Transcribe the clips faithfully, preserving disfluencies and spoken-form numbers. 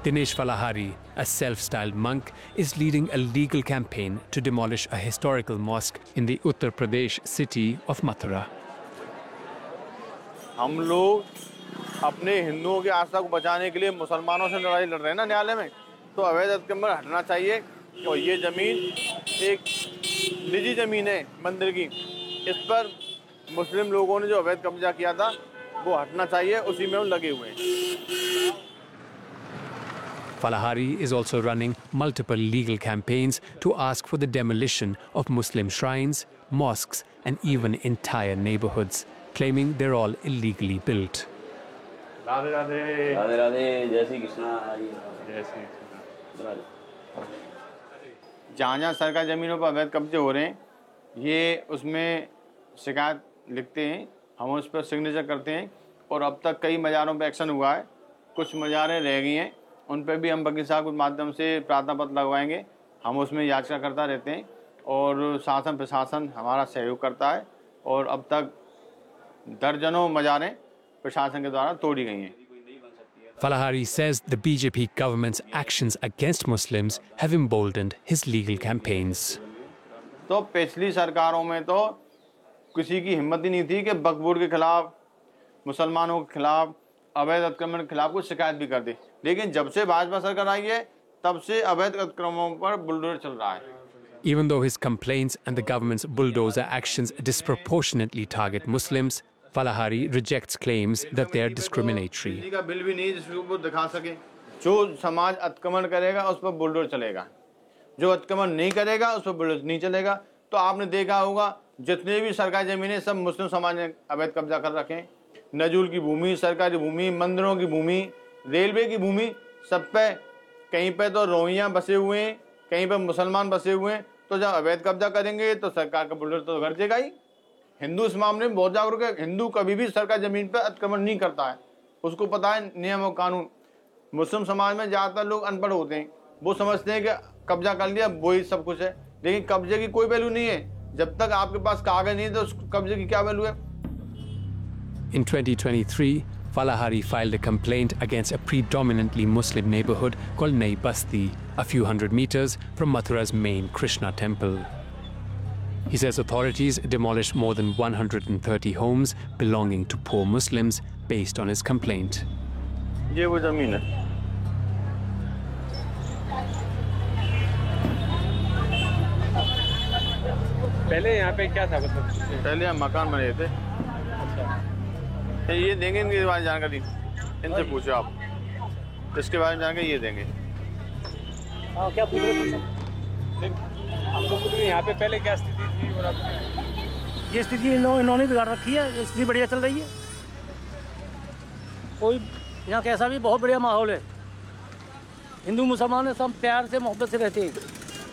Dinesh Falahari, a self-styled monk, is leading a legal campaign to demolish a historical mosque in the Uttar Pradesh city of Mathura. हम लोग अपने हिंदुओं की आस्था को बचाने के लिए मुसलमानों से लड़ाई लड़ रहे हैं ना न्यायालय में, तो अवैध अतिक्रमण हटना चाहिए। और ये जमीन एक निजी जमीन है मंदिर की, इस पर मुस्लिम लोगों ने जो अवैध कब्जा किया था वो हटना चाहिए, उसी में हम लगे हुए हैं। Falahari is also running multiple legal campaigns to ask for the demolition of Muslim shrines, mosques and even entire neighborhoods, claiming they're all illegally built. Radhe Radhe Radhe Radhe जय श्री कृष्णा जय श्री कृष्णा। जहाँ जहाँ सरकारी ज़मीनों पर अवैध कब्जे हो रहे हैं, ये उसमें शिकायत लिखते हैं, हम उस पर सिग्नेचर करते हैं और अब तक कई मज़ारों पर एक्शन हुआ है। कुछ मज़ारें रह गई हैं, उन पर भी हम वकील साहब के माध्यम से प्रार्थना पत्र लगवाएंगे। हम उसमें याचिका करता रहते हैं और शासन प्रशासन हमारा सहयोग करता है और अब तक दर्जनों मज़ारें प्रशासन के द्वारा तोड़ी गई हैं। Falahari says the B J P government's actions against Muslims have emboldened his legal campaigns. तो पिछली सरकारों में तो किसी की हिम्मत ही नहीं थी कि वक्फ बोर्ड के खिलाफ, मुसलमानों के खिलाफ, अवैध अतिक्रमण के खिलाफ कुछ शिकायत भी कर दी। लेकिन जब से भाजपा सरकार आई है, तब से अवैध अतिक्रमणों पर बुलडोजर चल रहा है। Even though his complaints and the government's bulldozer actions disproportionately target Muslims, Falahari rejects claims that they are discriminatory. बिजली का बिल भी नहीं जिसको वो दिखा सके। जो समाज अतिक्रमण करेगा उस पर बुलडोजर चलेगा, जो अतिक्रमण नहीं करेगा उस पर बुलडोजर नहीं चलेगा। तो आपने देखा होगा जितने भी सरकारी जमीनें सब मुस्लिम समाज ने अवैध कब्जा कर रखे हैं। नजूल की भूमि, सरकारी भूमि, मंदिरों की भूमि, रेलवे की भूमि, सब पे कहीं पे तो रोहिंग्या बसे हुए हैं, कहीं पे मुसलमान बसे हुए हैं। तो जब अवैध कब्जा करेंगे तो सरकार का बुलडोजर तो गरजेगा ही। हिंदू इस मामले में बहुत जागरूक है। हिंदू कभी भी सरकारी जमीन पर अतिक्रमण नहीं करता है, उसको पता है नियम और कानून। मुस्लिम समाज में ज़्यादातर लोग अनपढ़ होते हैं, वो समझते हैं कि कब्जा कर लिया वही सब कुछ है, लेकिन कब्जे की कोई वैल्यू नहीं है। जब तक आपके पास कागज नहीं है तो उस कब्जे की क्या वैल्यू है। In twenty twenty-three, Falahari filed a complaint against a predominantly Muslim neighborhood called Nai Basti, a few hundred meters from Mathura's main Krishna temple. He says authorities demolished more than one hundred thirty homes belonging to poor Muslims based on his complaint. ये वो जमीन है। पहले यहाँ पे क्या था मतलब? पहले हम मकान बने थे। अच्छा। ये देंगे इनके बारे में जानकारी, इनसे पूछो आप, इसके बारे में जानकारी ये देंगे। हाँ क्या पूछ रहे थे? हमको पूछ रहे यहाँ पे पहले क्या स्थिति थी और अब? ये स्थिति इन्होंने बिगाड़ रखी है, स्थिति बढ़िया चल रही है। कोई यहाँ कैसा भी बहुत बढ़िया माहौल है, हिंदू मुसलमान सब प्यार से मोहब्बत से रहते हैं।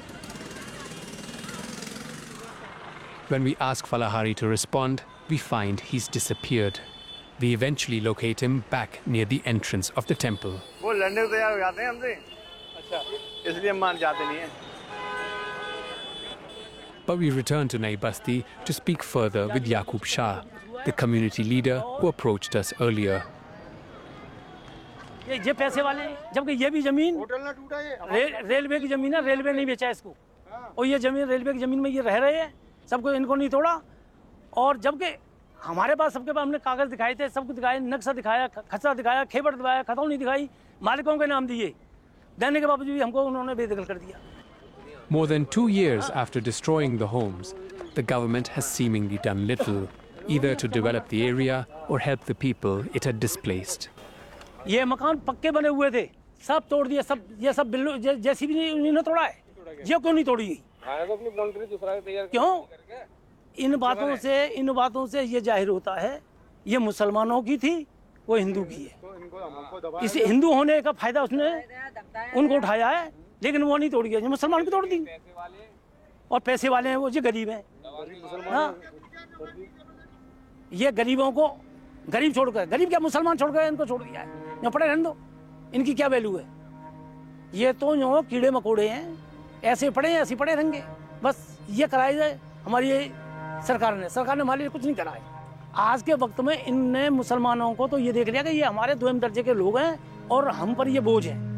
When we ask Falahari to respond, we find he's disappeared. We eventually locate him back near the entrance of the temple. वो लड़ने को तैयार हो जाते हैं हमसे। अच्छा। इसलिए हम मान जाते नहीं हैं। But we return to Nai Basti to speak further with Yaqub Shah, the community leader who approached us earlier. ये ये पैसे वाले, जबकि ये भी जमीन होटल ना टूटा ये रे, रेलवे की जमीन है, रेलवे नहीं बेचा इसको। और ये जमीन रेलवे की जमीन में ये रह रहे हैं, सबको इनको नहीं तोड़ा। और जबकि हमारे पास सबके पास हमने कागज दिखाए थे, सबको दिखाया, नक्शा दिखाया, खसरा दिखाया, खेबड़ दिखाया, खतौनी दिखाई, मालिकों के नाम दिए, देने के बावजूद भी हमको उन्होंने बेदखल कर दिया। More than two years after destroying the homes, the government has seemingly done little, either to develop the area or help the people it had displaced. ये मकान पक्के बने हुए थे, सब तोड़ दिए, सब ये सब बिल्लो जैसी भी नहीं उन्होंने तोड़ा है, ये क्यों नहीं तोड़ी? क्यों? इन बातों से इन बातों से ये जाहिर होता है ये मुसलमानों की थी, वो हिंदू की है। इस हिंदू होने का फायदा उसने उनको उठाया है, लेकिन वो नहीं तोड़ी है, मुसलमान की तोड़ दी। और पैसे वाले हैं वो, ये गरीब हैं। हाँ, ये गरीबों को गरीब छोड़कर, गरीब क्या मुसलमान छोड़कर इनको छोड़ दिया है। यहाँ पड़े रहने दो, इनकी क्या वैल्यू है? ये तो जो कीड़े मकोड़े हैं, ऐसे पड़े हैं ऐसे पड़े रहेंगे। बस ये कराई जाए हमारी सरकार ने सरकार ने हमारे लिए कुछ नहीं करा है। आज के वक्त में इनने मुसलमानों को तो ये देख लिया कि ये हमारे दोयम दर्जे के लोग हैं और हम पर ये बोझ है।